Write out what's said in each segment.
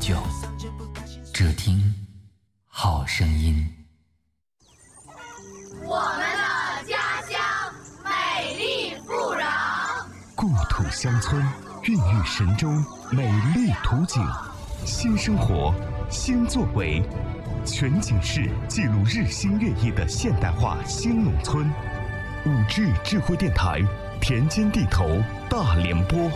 旧，只听好声音。 我们的家乡美丽富饶， 故土乡村孕育神州美丽图景，新生活，新作为，全景式记录日新月异的现代化新农村。5G 智慧电台，田间地头大联播。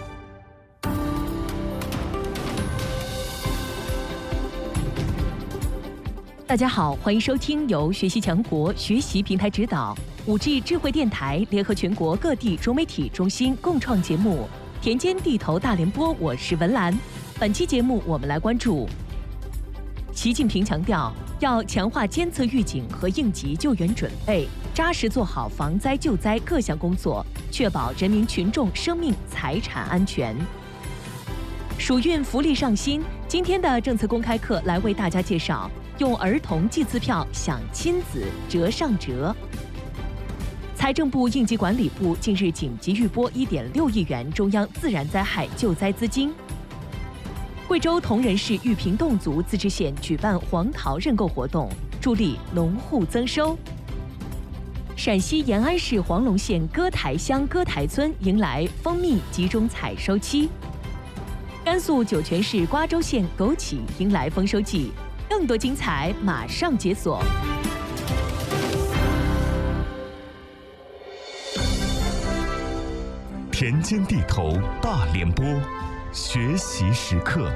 大家好，欢迎收听由学习强国学习平台指导5G 智慧电台联合全国各地融媒体中心共创节目《田间地头大联播》，我是文兰。本期节目我们来关注：习近平强调，要强化监测预警和应急救援准备，扎实做好防灾救灾各项工作，确保人民群众生命财产安全。暑运福利上新，今天的政策公开课来为大家介绍用儿童寄资票享亲子折上折。财政部应急管理部近日紧急预拨1.6亿元中央自然灾害救灾资金。贵州铜仁市玉屏侗族自治县举办黄桃认购活动，助力农户增收。陕西延安市黄龙县歌台乡歌台村迎来蜂蜜集中采收期。甘肃酒泉市瓜州县枸杞迎来丰收季，更多精彩马上解锁。 田间地头大联播，学习时刻。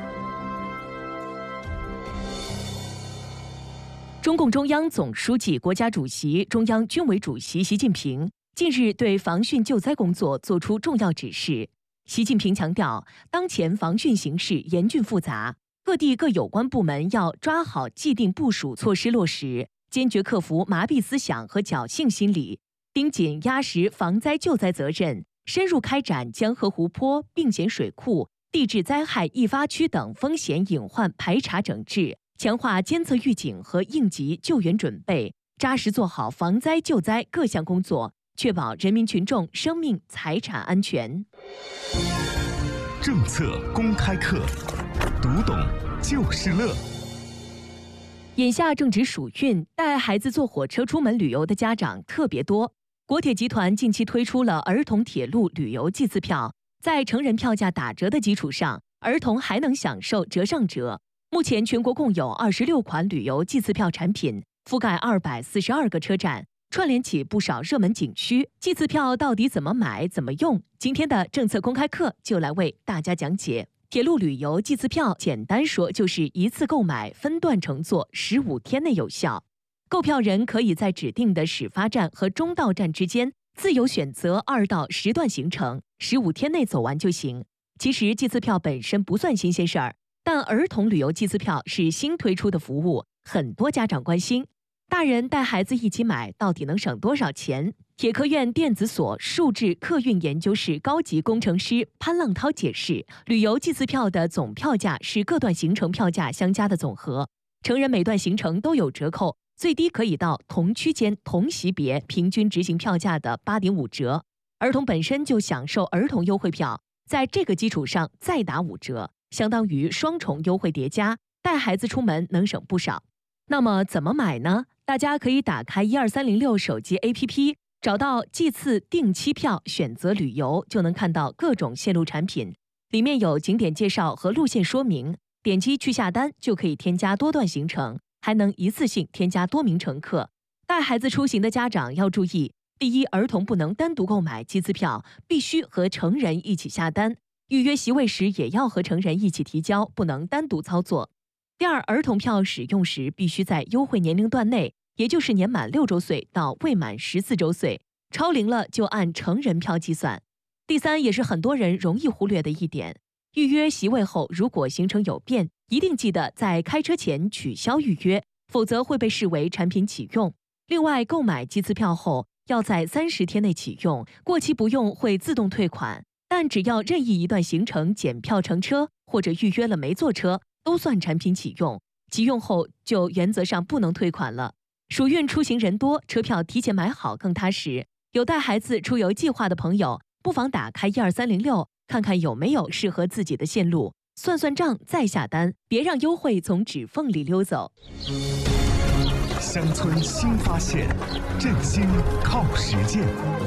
中共中央总书记、国家主席、中央军委主席习近平近日对防汛救灾工作作出重要指示。习近平强调，当前防汛形势严峻复杂，各地各有关部门要抓好既定部署措施落实，坚决克服麻痹思想和侥幸心理，盯紧压实防灾救灾责任，深入开展江河湖泊、并险水库、地质灾害易发区等风险隐患排查整治，强化监测预警和应急救援准备，扎实做好防灾救灾各项工作，确保人民群众生命财产安全。 政策公开课，读懂就是乐。 眼下正值暑运，带孩子坐火车出门旅游的家长特别多。国铁集团近期推出了儿童铁路旅游寄资票，在成人票价打折的基础上，儿童还能享受折上折。目前全国共有26款旅游寄资票产品，覆盖242个车站，串联起不少热门景区。寄资票到底怎么买、怎么用？今天的政策公开课就来为大家讲解。铁路旅游寄资票简单说就是一次购买，分段乘坐，15天内有效。购票人可以在指定的始发站和终到站之间自由选择2到10段行程，15天内走完就行。其实寄资票本身不算新鲜事儿，但儿童旅游寄资票是新推出的服务，很多家长关心。大人带孩子一起买，到底能省多少钱？铁科院电子所数智客运研究室高级工程师潘浪涛解释，旅游寄资票的总票价是各段行程票价相加的总和，成人每段行程都有折扣，最低可以到同区间同级别平均执行票价的8.5折。儿童本身就享受儿童优惠票，在这个基础上再打5折，相当于双重优惠叠加，带孩子出门能省不少。那么怎么买呢？大家可以打开12306手机 APP， 找到季次定期票，选择旅游，就能看到各种线路产品，里面有景点介绍和路线说明，点击去下单就可以添加多段行程，还能一次性添加多名乘客。带孩子出行的家长要注意，第一，儿童不能单独购买寄资票，必须和成人一起下单，预约席位时也要和成人一起提交，不能单独操作。第二，儿童票使用时必须在优惠年龄段内，也就是年满6周岁到未满14周岁，超龄了就按成人票计算。第三，也是很多人容易忽略的一点，预约席位后，如果行程有变，一定记得在开车前取消预约，否则会被视为产品启用。另外，购买寄资票后要在30天内启用，过期不用会自动退款，但只要任意一段行程检票乘车或者预约了没坐车，都算产品启用，急用后就原则上不能退款了。暑运出行人多，车票提前买好更踏实。有带孩子出游计划的朋友，不妨打开12306，看看有没有适合自己的线路， 算算账再下单，别让优惠从指缝里溜走。 乡村新发现，振兴靠实践。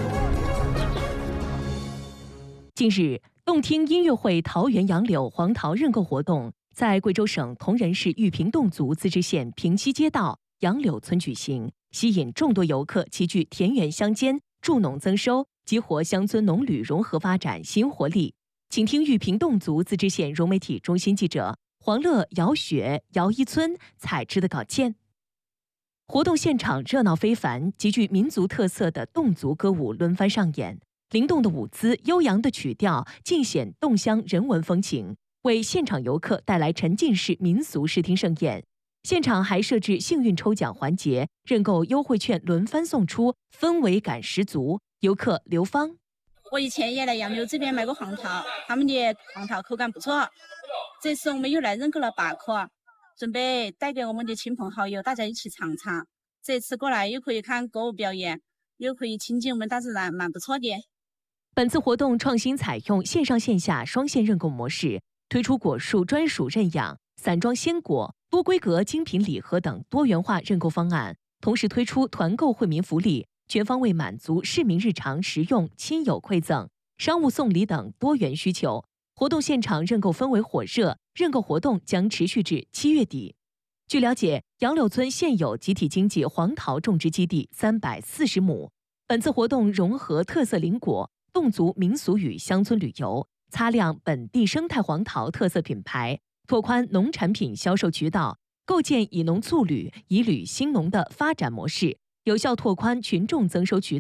近日，动听音乐会桃源杨柳黄桃认购活动在贵州省铜仁市玉屏侗族自治县平西街道杨柳村举行，吸引众多游客齐聚田园乡间，助农增收，激活乡村农旅融合发展新活力。请听玉屏侗族自治县融媒体中心记者黄乐、姚雪、姚一村采制的稿件。活动现场热闹非凡，极具民族特色的侗族歌舞轮番上演，灵动的舞姿、悠扬的曲调尽显侗乡人文风情，为现场游客带来沉浸式民俗视听盛宴。现场还设置幸运抽奖环节，认购优惠券轮番送出，氛围感十足。游客刘芳： 我以前也来杨柳这边买过黄桃，他们的黄桃口感不错。这次我们又来认购了8颗，准备带给我们的亲朋好友，大家一起尝尝。这次过来又可以看歌舞表演，又可以亲近我们大自然，蛮不错的。 本次活动创新采用线上线下双线认购模式，推出果树专属认养、散装鲜果、多规格精品礼盒等多元化认购方案，同时推出团购惠民福利，全方位满足市民日常实用、亲友馈赠、商务送礼等多元需求。活动现场认购氛围火热，认购活动将持续至7月底。据了解，杨柳村现有集体经济黄桃种植基地340亩。本次活动融合特色林果、侗族民俗与乡村旅游，擦亮本地生态黄桃特色品牌，拓宽农产品销售渠道，构建以农促旅、以旅兴农的发展模式，有效拓宽群众增收渠道。